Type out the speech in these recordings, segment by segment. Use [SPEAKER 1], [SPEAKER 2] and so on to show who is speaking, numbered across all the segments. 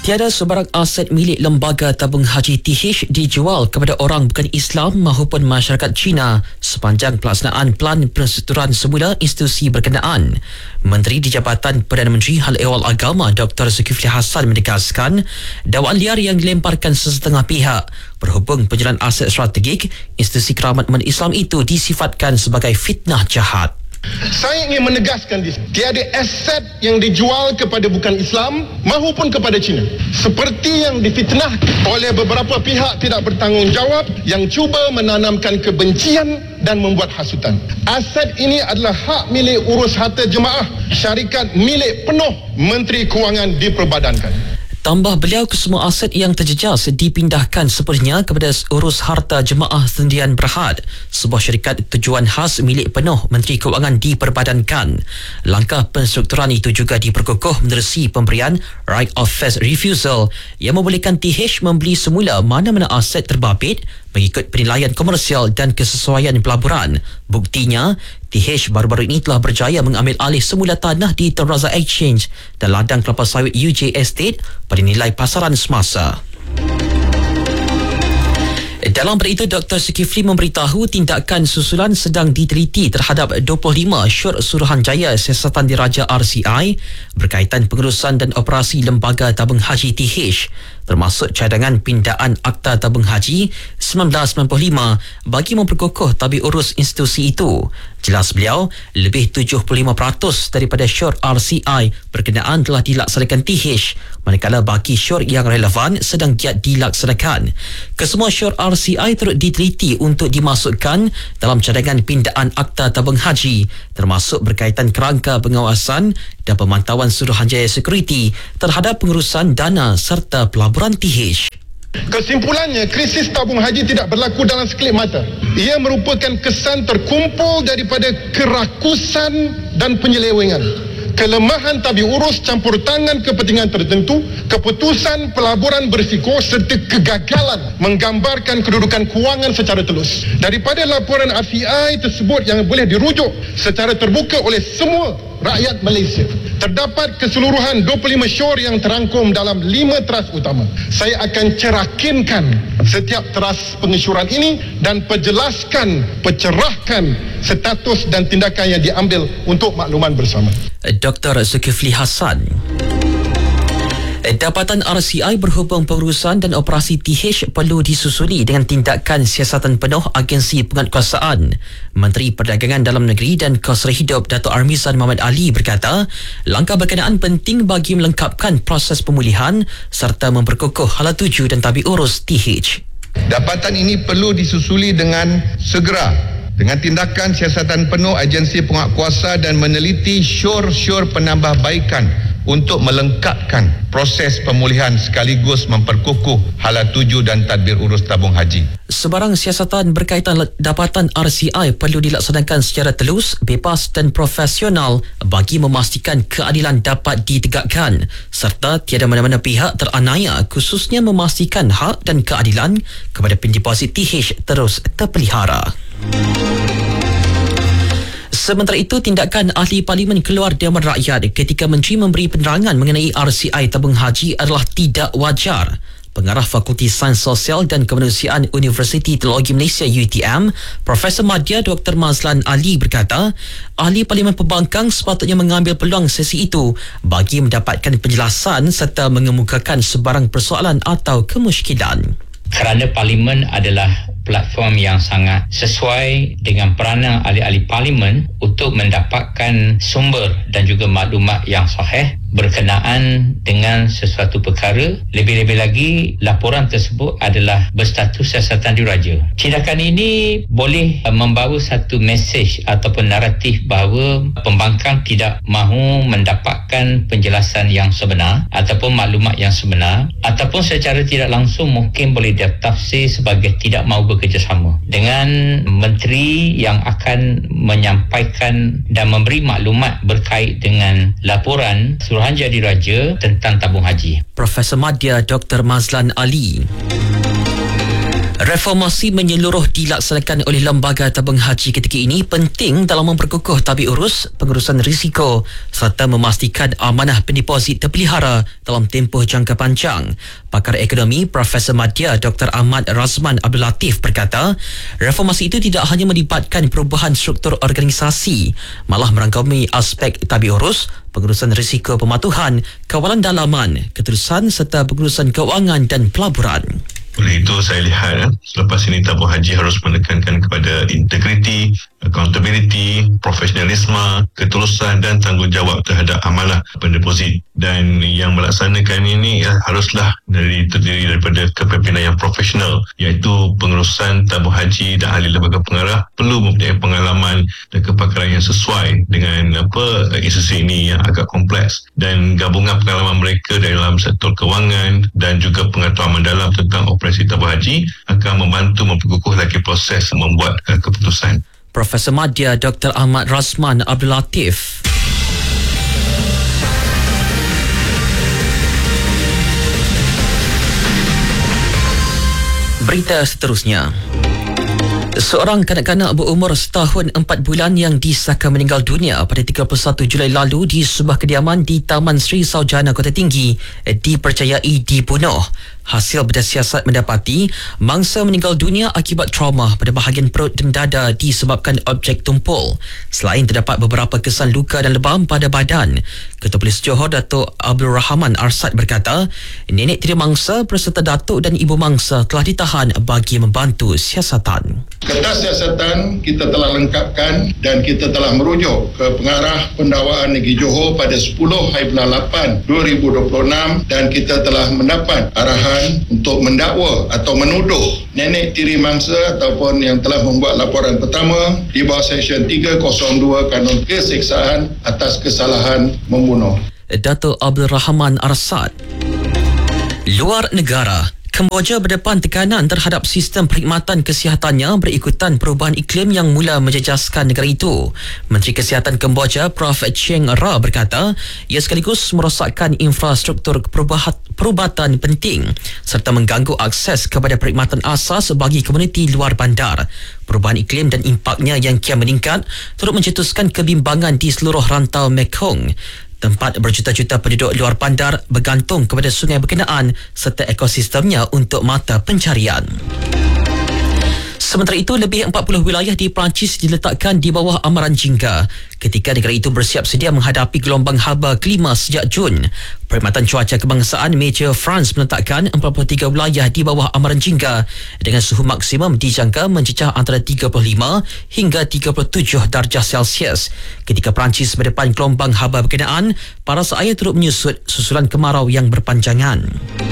[SPEAKER 1] Tiada sebarang aset milik Lembaga Tabung Haji TH dijual kepada orang bukan Islam maupun masyarakat Cina sepanjang pelaksanaan Pelan Penstrukturan Semula institusi berkenaan. Menteri di Jabatan Perdana Menteri Hal Ehwal Agama Dr. Zulkifli Hassan menegaskan dakwaan liar yang dilemparkan sesetengah pihak berhubung penjualan aset strategik institusi keramat umat Islam itu disifatkan sebagai fitnah jahat.
[SPEAKER 2] Saya ingin menegaskan tiada aset yang dijual kepada bukan Islam maupun kepada Cina. Seperti yang difitnah oleh beberapa pihak tidak bertanggungjawab yang cuba menanamkan kebencian dan membuat hasutan. Aset ini adalah hak milik urus harta jemaah, syarikat milik penuh Menteri Kewangan diperbadankan.
[SPEAKER 1] Tambah beliau, kesemua aset yang terjejas dipindahkan sepenuhnya kepada urus harta jemaah Sendian Berhad, sebuah syarikat tujuan khas milik penuh Menteri Kewangan diperbadankan. Langkah penstrukturan itu juga diperkukuh menerusi pemberian right of first refusal yang membolehkan TH membeli semula mana-mana aset terbabit mengikut penilaian komersial dan kesesuaian pelaburan. Buktinya, TH baru-baru ini telah berjaya mengambil alih semula tanah di Tun Razak Exchange dan ladang kelapa sawit UJ Estate pada nilai pasaran semasa. Dalam berita, Dr. Zulkifli memberitahu tindakan susulan sedang diteliti terhadap 25 syur Suruhanjaya Siasatan Diraja RCI berkaitan pengurusan dan operasi Lembaga Tabung Haji TH, termasuk cadangan pindaan Akta Tabung Haji 1995 bagi memperkukuh tabik urus institusi itu. Jelas beliau, lebih 75% daripada syur RCI berkenaan telah dilaksanakan TH, manakala baki syur yang relevan sedang giat dilaksanakan. Kesemua syur RCI turut diteliti untuk dimasukkan dalam cadangan pindaan Akta Tabung Haji, termasuk berkaitan kerangka pengawasan dan pemantauan Suruhanjaya Security terhadap pengurusan dana serta pelaburan TH.
[SPEAKER 2] Kesimpulannya, krisis tabung haji tidak berlaku dalam sekelip mata. Ia merupakan kesan terkumpul daripada kerakusan dan penyelewengan, kelemahan tabik urus, campur tangan kepentingan tertentu, keputusan pelaburan berisiko serta kegagalan menggambarkan kedudukan kewangan secara telus. Daripada laporan RCI tersebut yang boleh dirujuk secara terbuka oleh semua rakyat Malaysia, terdapat keseluruhan 25 syur yang terangkum dalam 5 teras utama. Saya akan cerakinkan setiap teras pengesyuran ini dan pencerahkan status dan tindakan yang diambil untuk makluman bersama.
[SPEAKER 1] Dr. Zulkifli Hassan. Dapatan RCI berhubung pengurusan dan operasi TH perlu disusuli dengan tindakan siasatan penuh agensi penguatkuasaan. Menteri Perdagangan Dalam Negeri dan Kos Hidup Dato' Armizan Muhammad Ali berkata, langkah berkenaan penting bagi melengkapkan proses pemulihan serta memperkukuh hala tuju dan tabik urus TH.
[SPEAKER 3] Dapatan ini perlu disusuli dengan segera dengan tindakan siasatan penuh agensi penguatkuasa dan meneliti syur-syur penambahbaikan untuk melengkapkan proses pemulihan sekaligus memperkukuh hala tuju dan tadbir urus tabung haji.
[SPEAKER 1] Sebarang siasatan berkaitan dapatan RCI perlu dilaksanakan secara telus, bebas dan profesional bagi memastikan keadilan dapat ditegakkan serta tiada mana-mana pihak teranaya, khususnya memastikan hak dan keadilan kepada pendeposit TH terus terpelihara. Sementara itu, tindakan Ahli Parlimen Keluar Dewan Rakyat ketika Menteri memberi penerangan mengenai RCI Tabung Haji adalah tidak wajar. Pengarah Fakulti Sains Sosial dan Kemanusiaan Universiti Teknologi Malaysia UiTM, Profesor Madya Dr. Mazlan Ali berkata, Ahli Parlimen Pembangkang sepatutnya mengambil peluang sesi itu bagi mendapatkan penjelasan serta mengemukakan sebarang persoalan atau kemusykilan.
[SPEAKER 4] Kerana Parlimen adalah platform yang sangat sesuai dengan peranan ahli-ahli Parlimen untuk mendapatkan sumber dan juga maklumat yang sahih berkenaan dengan sesuatu perkara. Lebih-lebih lagi, laporan tersebut adalah berstatus siasatan diraja. Tindakan ini boleh membawa satu mesej ataupun naratif bahawa pembangkang tidak mahu mendapatkan penjelasan yang sebenar ataupun maklumat yang sebenar, ataupun secara tidak langsung mungkin boleh ditafsir sebagai tidak mahu bekerjasama dengan menteri yang akan menyampaikan dan memberi maklumat berkait dengan laporan Suruhanjaya Diraja tentang tabung haji.
[SPEAKER 1] Profesor Madya Dr. Mazlan Ali. Reformasi menyeluruh dilaksanakan oleh Lembaga Tabung Haji ketika ini penting dalam memperkukuh tabik urus, pengurusan risiko serta memastikan amanah pendeposit terpelihara dalam tempoh jangka panjang. Pakar ekonomi Profesor Madya Dr. Ahmad Razman Abdul Latif berkata, reformasi itu tidak hanya melibatkan perubahan struktur organisasi, malah merangkumi aspek tabik urus, pengurusan risiko pematuhan, kawalan dalaman, keterusan serta pengurusan keuangan dan pelaburan.
[SPEAKER 5] Oleh itu saya lihat selepas ini tabung haji harus menekankan kepada integriti, accountability, profesionalisme, ketulusan dan tanggungjawab terhadap amanah pendeposit. Dan yang melaksanakan ini haruslah terdiri daripada kepimpinan yang profesional, iaitu pengurusan tabung haji dan ahli lembaga pengarah perlu mempunyai pengalaman dan kepakaran yang sesuai dengan institusi ini yang agak kompleks, dan gabungan pengalaman mereka dalam sektor kewangan dan juga pengetahuan mendalam tentang operasi tabung haji akan membantu memperkukuh lagi proses membuat keputusan.
[SPEAKER 1] Profesor Madya Dr. Ahmad Razman Abdul Latif. Berita seterusnya. Seorang kanak-kanak berumur setahun 4 bulan yang disahkan meninggal dunia pada 31 Julai lalu di sebuah kediaman di Taman Sri Saujana Kota Tinggi dipercayai dibunuh. Hasil bedah siasat mendapati mangsa meninggal dunia akibat trauma pada bahagian perut dan dada disebabkan objek tumpul. Selain terdapat beberapa kesan luka dan lebam pada badan, Ketua Polis Johor Datuk Abdul Rahman Arsad berkata, nenek tiri mangsa berserta datuk dan ibu mangsa telah ditahan bagi membantu siasatan.
[SPEAKER 2] Kertas siasatan kita telah lengkapkan dan kita telah merujuk ke Pengarah Pendakwaan Negeri Johor pada 10/8/2026 dan kita telah mendapat arahan untuk mendakwa atau menuduh nenek tiri mangsa ataupun yang telah membuat laporan pertama di bawah Seksyen 302 Kanun Keseksaan atas kesalahan membunuh.
[SPEAKER 1] Datuk Abdul Rahman Arsad. Luar negara, Kemboja berdepan tekanan terhadap sistem perkhidmatan kesihatannya berikutan perubahan iklim yang mula menjejaskan negara itu. Menteri Kesihatan Kemboja Prof. Cheng Ra berkata, ia sekaligus merosakkan infrastruktur perubatan penting serta mengganggu akses kepada perkhidmatan asas bagi komuniti luar bandar. Perubahan iklim dan impaknya yang kian meningkat turut mencetuskan kebimbangan di seluruh rantau Mekong. Tempat berjuta-juta penduduk luar bandar bergantung kepada sungai berkenaan serta ekosistemnya untuk mata pencarian. Sementara itu, lebih 40 wilayah di Perancis diletakkan di bawah amaran jingga ketika negara itu bersiap sedia menghadapi gelombang haba kelima sejak Jun. Perkhidmatan Cuaca Kebangsaan Major France meletakkan 43 wilayah di bawah amaran jingga dengan suhu maksimum dijangka mencecah antara 35 hingga 37 darjah Celsius. Ketika Perancis berdepan gelombang haba berkenaan, paras air turut menyusut susulan kemarau yang berpanjangan.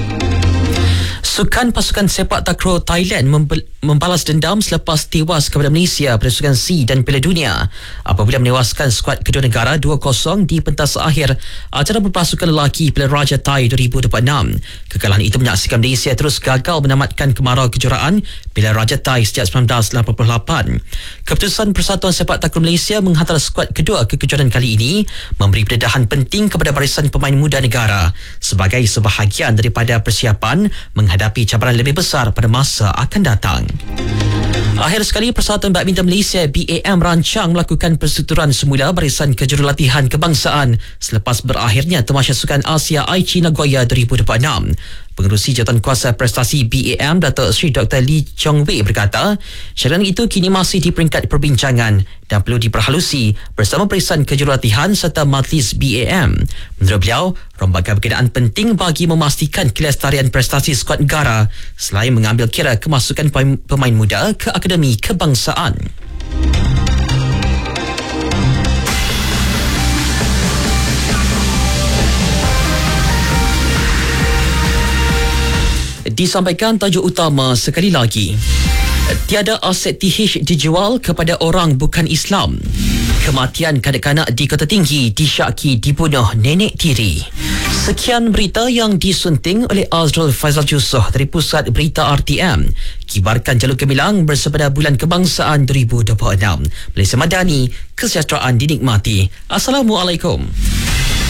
[SPEAKER 1] Sukan pasukan sepak takraw Thailand membalas dendam selepas tewas kepada Malaysia pada Sukan C dan Piala Dunia apabila menewaskan skuad kedua negara 2-0 di pentas akhir acara berpasukan lelaki Piala Raja Thai 2026. Kekalahan itu menyaksikan Malaysia terus gagal menamatkan kemarau kejuaraan Piala Raja Thai sejak 1988. Keputusan Persatuan Sepak Takraw Malaysia menghantar skuad kedua ke kejuaraan kali ini memberi pendedahan penting kepada barisan pemain muda negara sebagai sebahagian daripada persiapan menghadapi cabaran lebih besar pada masa akan datang. Akhir sekali, Persatuan Badminton Malaysia BAM rancang melakukan perstrukturan semula barisan kejurulatihan kebangsaan selepas berakhirnya Tamasya Sukan Asia Aichi Nagoya 2026. Pengerusi Jawatankuasa Prestasi BAM Datuk Seri Dr. Lee Chong Wei berkata, syarahan itu kini masih di peringkat perbincangan dan perlu diperhalusi bersama barisan kejurulatihan serta majlis BAM. Menurut beliau, rombakan berkenaan penting bagi memastikan kelestarian prestasi skuad negara selain mengambil kira kemasukan pemain muda ke Akademi Kebangsaan. Disampaikan tajuk utama sekali lagi. Tiada aset TH dijual kepada orang bukan Islam. Kematian kanak-kanak di Kota Tinggi disyaki dibunuh nenek tiri. Sekian berita yang disunting oleh Azrul Faizal Jusoh dari Pusat Berita RTM. Kibarkan jalur gemilang bersempena Bulan Kebangsaan 2026. Malaysia Madani, kesejahteraan dinikmati. Assalamualaikum.